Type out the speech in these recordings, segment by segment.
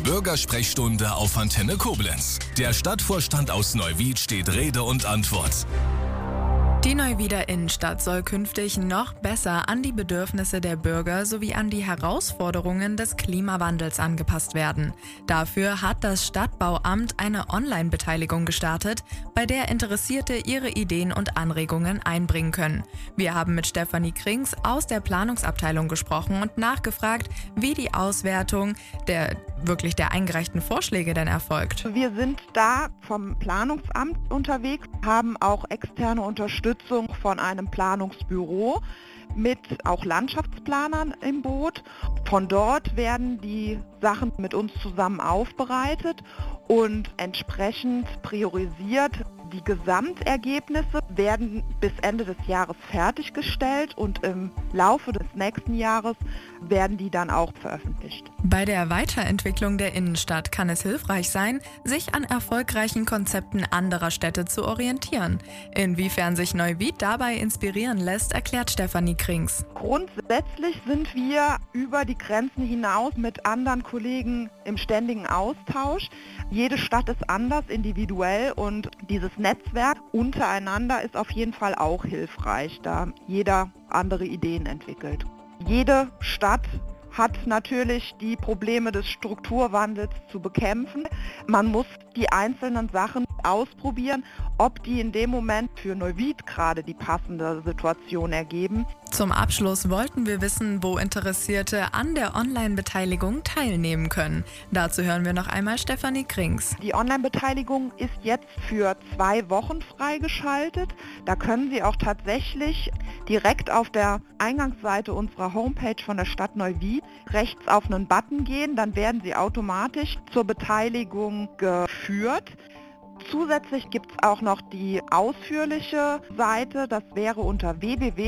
Bürgersprechstunde auf Antenne Koblenz. Der Stadtvorstand aus Neuwied steht Rede und Antwort. Die Neuwieder Innenstadt soll künftig noch besser an die Bedürfnisse der Bürger sowie an die Herausforderungen des Klimawandels angepasst werden. Dafür hat das Stadtbauamt eine Online-Beteiligung gestartet, bei der Interessierte ihre Ideen und Anregungen einbringen können. Wir haben mit Stefanie Krings aus der Planungsabteilung gesprochen und nachgefragt, wie die Auswertung der eingereichten Vorschläge denn erfolgt. Wir sind da vom Planungsamt unterwegs, haben auch externe Unterstützung von einem Planungsbüro mit auch Landschaftsplanern im Boot. Von dort werden die Sachen mit uns zusammen aufbereitet und entsprechend priorisiert. Die Gesamtergebnisse werden bis Ende des Jahres fertiggestellt und im Laufe des nächsten Jahres werden die dann auch veröffentlicht. Bei der Weiterentwicklung der Innenstadt kann es hilfreich sein, sich an erfolgreichen Konzepten anderer Städte zu orientieren. Inwiefern sich Neuwied dabei inspirieren lässt, erklärt Stefanie Krings. Grundsätzlich sind wir über die Grenzen hinaus mit anderen Kollegen im ständigen Austausch. Jede Stadt ist anders, individuell, und dieses Netzwerk untereinander ist auf jeden Fall auch hilfreich, da jeder andere Ideen entwickelt. Jede Stadt hat natürlich die Probleme des Strukturwandels zu bekämpfen. Man muss die einzelnen Sachen ausprobieren, ob die in dem Moment für Neuwied gerade die passende Situation ergeben. Zum Abschluss wollten wir wissen, wo Interessierte an der Online-Beteiligung teilnehmen können. Dazu hören wir noch einmal Stefanie Krings. Die Online-Beteiligung ist jetzt für 2 Wochen freigeschaltet. Da können Sie auch tatsächlich direkt auf der Eingangsseite unserer Homepage von der Stadt Neuwied rechts auf einen Button gehen, dann werden Sie automatisch zur Beteiligung geführt. Zusätzlich gibt es auch noch die ausführliche Seite, das wäre unter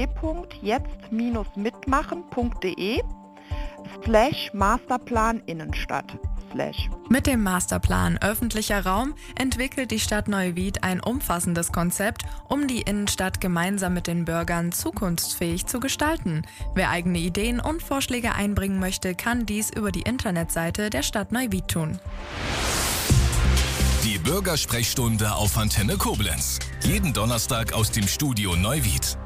www.jetzt-mitmachen.de/Masterplan Innenstadt. Mit dem Masterplan öffentlicher Raum entwickelt die Stadt Neuwied ein umfassendes Konzept, um die Innenstadt gemeinsam mit den Bürgern zukunftsfähig zu gestalten. Wer eigene Ideen und Vorschläge einbringen möchte, kann dies über die Internetseite der Stadt Neuwied tun. Die Bürgersprechstunde auf Antenne Koblenz. Jeden Donnerstag aus dem Studio Neuwied.